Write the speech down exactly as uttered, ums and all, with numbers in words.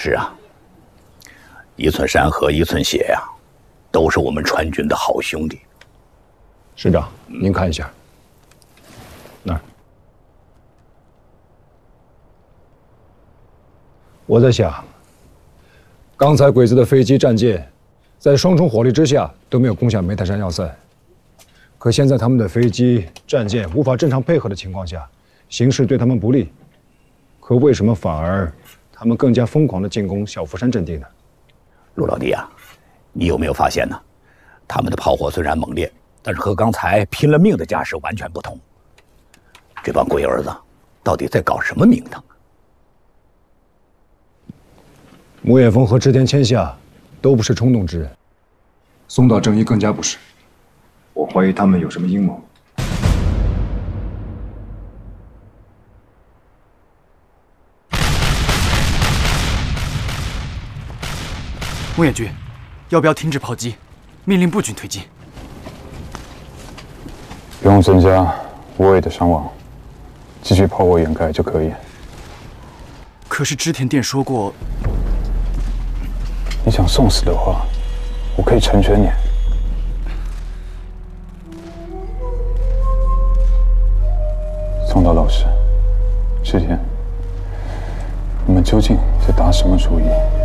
是啊，一寸山河一寸血呀、啊，都是我们川军的好兄弟。 师长，您看一下，那儿。我在想，刚才鬼子的飞机、战舰，在双重火力之下都没有攻下梅泰山要塞。可现在他们的飞机、战舰无法正常配合的情况下，形势对他们不利。可为什么反而他们更加疯狂地进攻小福山阵地呢？ 陆老弟啊，你有没有发现呢？他们的炮火虽然猛烈，但是和刚才拼了命的架势完全不同。这帮龟儿子到底在搞什么名堂？ 穆远峰和织田千夏都不是冲动之人，松岛正一更加不是。我怀疑他们有什么阴谋。 穆远君，要不要停止炮击？命令步军推进。 不用增加无谓的伤亡，继续炮火掩盖就可以。 可是织田殿说过， 你想送死的话，我可以成全你。松岛老师，织田，你们究竟在打什么主意？